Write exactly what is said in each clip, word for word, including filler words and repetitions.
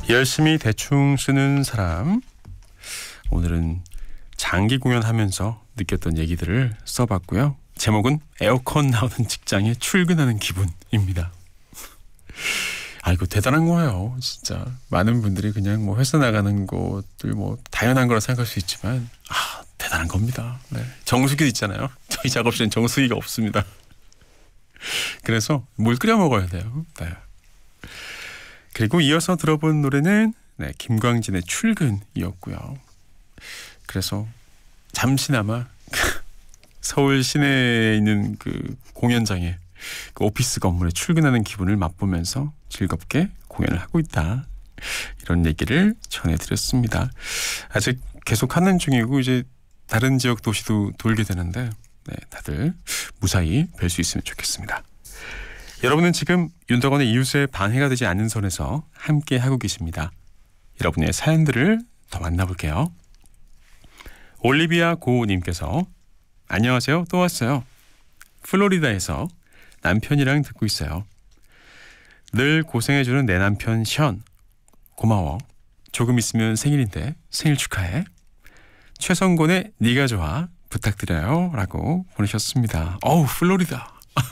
열심히 대충 쓰는 사람. 오늘은 장기 공연하면서 느꼈던 얘기들을 써봤고요. 제목은 에어컨 나오는 직장에 출근하는 기분입니다. 아, 이거 대단한 거예요. 진짜 많은 분들이 그냥 뭐 회사 나가는 것들 뭐 당연한 거라 생각할 수 있지만 아, 대단한 겁니다. 네. 정수기 있잖아요. 저희 작업실엔 정수기가 없습니다. 그래서 물 끓여 먹어야 돼요. 네. 그리고 이어서 들어본 노래는 네, 김광진의 출근이었고요. 그래서 잠시나마 서울 시내에 있는 그 공연장에 그 오피스 건물에 출근하는 기분을 맛보면서 즐겁게 공연을 하고 있다. 이런 얘기를 전해드렸습니다. 아직 계속 하는 중이고 이제 다른 지역 도시도 돌게 되는데 네, 다들 무사히 뵐 수 있으면 좋겠습니다. 여러분은 지금 윤덕원의 이웃에 방해가 되지 않는 선에서 함께 하고 계십니다. 여러분의 사연들을 더 만나볼게요. 올리비아 고우님께서 안녕하세요. 또 왔어요. 플로리다에서 남편이랑 듣고 있어요. 늘 고생해주는 내 남편 션. 고마워. 조금 있으면 생일인데 생일 축하해. 최성곤의 네가 좋아 부탁드려요. 라고 보내셨습니다. 어우 플로리다.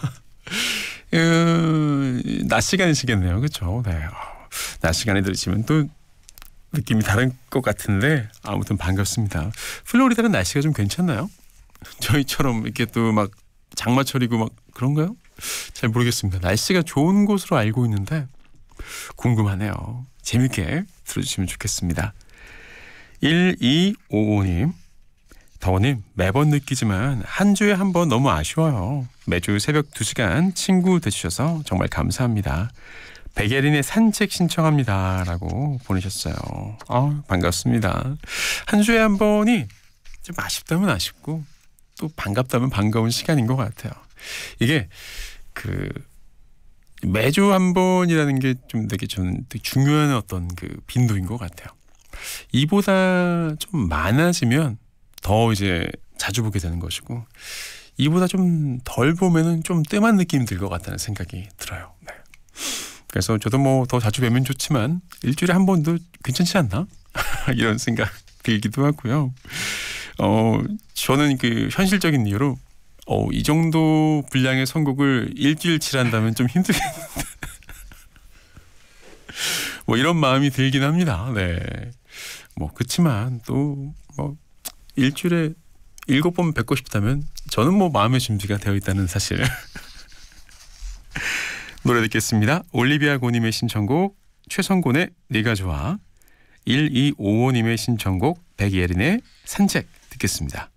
음, 낮 시간이시겠네요. 그렇죠? 네. 낮 시간에 들으시면 또 느낌이 다른 것 같은데 아무튼 반갑습니다. 플로리다는 날씨가 좀 괜찮나요? 저희처럼 이렇게 또 막 장마철이고 막 그런가요? 잘 모르겠습니다. 날씨가 좋은 곳으로 알고 있는데 궁금하네요. 재밌게 들어주시면 좋겠습니다. 일이오오님 더원님 매번 느끼지만 한 주에 한 번 너무 아쉬워요. 매주 새벽 두 시간 친구 되주셔서 정말 감사합니다. 백예린의 산책 신청합니다. 라고 보내셨어요. 아, 반갑습니다. 한 주에 한 번이 좀 아쉽다면 아쉽고 또 반갑다면 반가운 시간인 것 같아요. 이게 그 매주 한 번이라는 게 좀 되게 좀 되게 중요한 어떤 그 빈도인 것 같아요. 이보다 좀 많아지면 더 이제 자주 보게 되는 것이고 이보다 좀 덜 보면은 좀 뜸한 느낌이 들 것 같다는 생각이 들어요. 네. 그래서 저도 뭐 더 자주 뵈면 좋지만 일주일에 한 번도 괜찮지 않나? 이런 생각 들기도 하고요. 어, 저는 그 현실적인 이유로 어, 이 정도 분량의 선곡을 일주일치 한다면 좀 힘들겠는데 뭐 이런 마음이 들긴 합니다. 네. 뭐 그렇지만 또 뭐 일주일에 일곱 번 뵙고 싶다면 저는 뭐 마음의 준비가 되어 있다는 사실. 노래 듣겠습니다. 올리비아 고님의 신청곡 최성곤의 네가 좋아. 일이오오님의 신청곡 백예린의 산책 듣겠습니다.